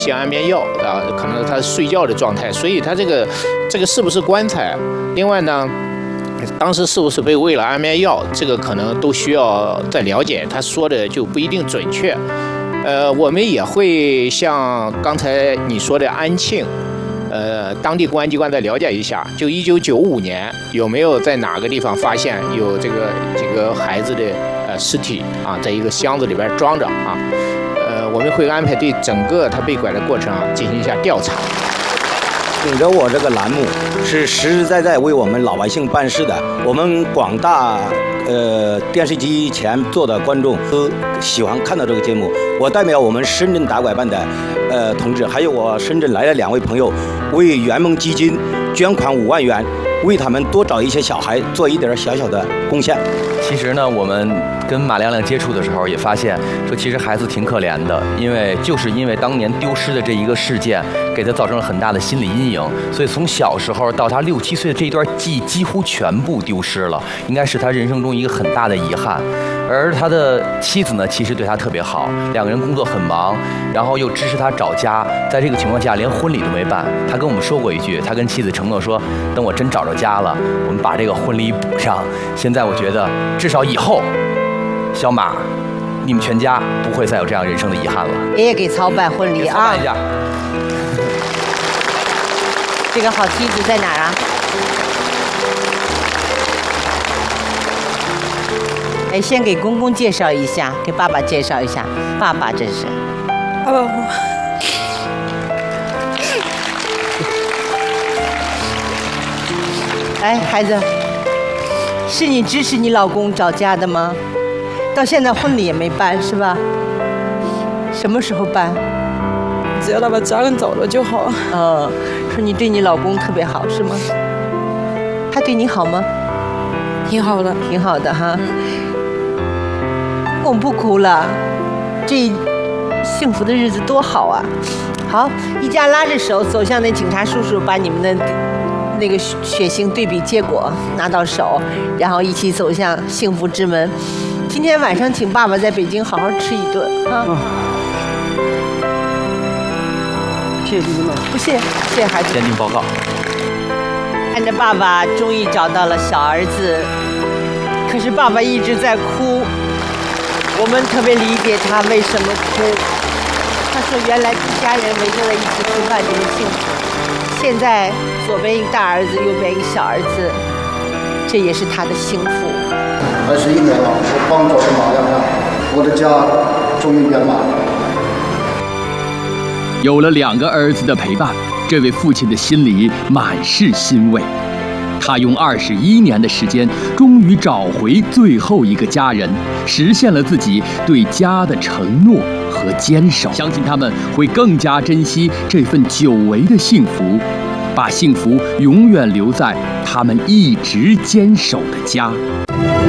吸安眠药啊，可能他睡觉的状态，所以他这个是不是棺材？另外呢，当时是不是被喂了安眠药，这个可能都需要再了解，他说的就不一定准确。我们也会像刚才你说的安庆，当地公安机关再了解一下，就1995年有没有在哪个地方发现有这个孩子的尸体啊，在一个箱子里边装着啊。我们会安排对整个他被拐的过程进行一下调查。 顶着我这个栏目是实实在在为我们老百姓办事的，我们广大电视机前坐的观众都喜欢看到这个节目。我代表我们深圳打拐办的同志，还有我深圳来的2位朋友，为圆梦基金捐款5万元，为他们多找一些小孩做一点小小的贡献。 其实呢，我们跟马亮亮接触的时候也发现，说其实孩子挺可怜的，因为当年丢失的这一个事件，给他造成了很大的心理阴影，所以从小时候到他6、7岁的这一段记忆几乎全部丢失了，应该是他人生中一个很大的遗憾。而他的妻子呢，其实对他特别好，2个人工作很忙，然后又支持他找家，在这个情况下连婚礼都没办。他跟我们说过一句，他跟妻子承诺说，等我真找着家了，我们把这个婚礼补上。现在我觉得至少以后小马你们全家不会再有这样人生的遗憾了。 爷爷给曹办婚礼啊， 一下。 这个好妻子在哪儿啊？哎，先给公公介绍一下，给爸爸介绍一下。爸爸，这是。 爸爸， 哎，孩子，是你支持你老公找家的吗？到现在婚礼也没办是吧？什么时候办？ 只要他把家人找了就好。 说你对你老公特别好是吗？他对你好吗？ 挺好的， 挺好的哈。我们不哭了，这幸福的日子多好啊！好，一家拉着手走向那警察叔叔，把你们的那个血型对比结果拿到手，然后一起走向幸福之门。今天晚上请爸爸在北京好好吃一顿啊！谢谢你们，不谢，谢谢孩子。 鉴定报告。 看着爸爸终于找到了小儿子，可是爸爸一直在哭。我们特别理解他为什么哭。他说原来一家人围坐在一起吃饭就是幸福，现在左边一个大儿子，右边一个小儿子，这也是他的幸福。 21年了，我帮助是马亮亮，我的家终于圆满了。 有了2个儿子的陪伴，这位父亲的心里满是欣慰。他用21年的时间，终于找回最后一个家人，实现了自己对家的承诺和坚守。相信他们会更加珍惜这份久违的幸福，把幸福永远留在他们一直坚守的家。